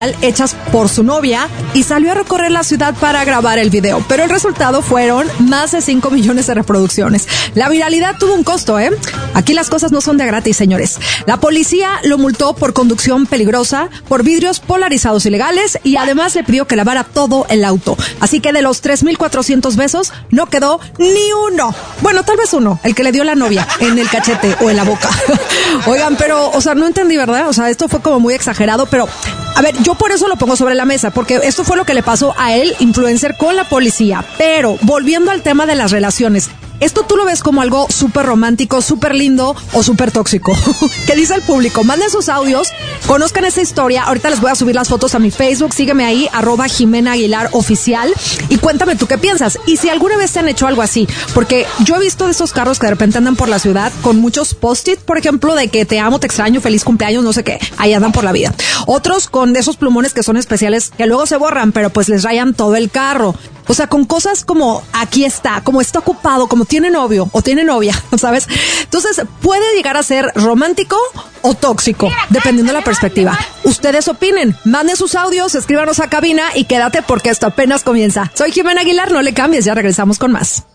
hechas por su novia y salió a recorrer la ciudad para grabar el video, pero el resultado fueron más de 5 millones de reproducciones. La viralidad tuvo un costo, Aquí las cosas no son de gratis, señores. La policía lo multó por conducción peligrosa, por vidrios polarizados ilegales y además le pidió que lavara todo el auto. Así que de los 3,400 besos no quedó ni uno. Bueno, tal vez uno, el que le dio la novia en el cachete o en la boca. Oigan, pero, no entendí, ¿verdad? Esto fue como muy exagerado, pero a ver, yo por eso lo pongo sobre la mesa, porque esto fue lo que le pasó a él, influencer, con la policía. Pero, volviendo al tema de las relaciones, ¿esto tú lo ves como algo súper romántico, súper lindo o súper tóxico? ¿Qué dice el público? Manden sus audios, conozcan esa historia. Ahorita les voy a subir las fotos a mi Facebook. Sígueme ahí, @JimenaAguilarOficial. Y cuéntame tú qué piensas. Y si alguna vez te han hecho algo así. Porque yo he visto de esos carros que de repente andan por la ciudad con muchos post-it, por ejemplo, de que te amo, te extraño, feliz cumpleaños, no sé qué. Ahí andan por la vida. Otros con esos plumones que son especiales, que luego se borran, pero pues les rayan todo el carro. Con cosas como aquí está, como está ocupado, como tiene novio o tiene novia, ¿sabes? Entonces, puede llegar a ser romántico o tóxico, dependiendo de la perspectiva. Ustedes opinen, manden sus audios, escríbanos a cabina y quédate porque esto apenas comienza. Soy Jimena Aguilar, no le cambies, ya regresamos con más.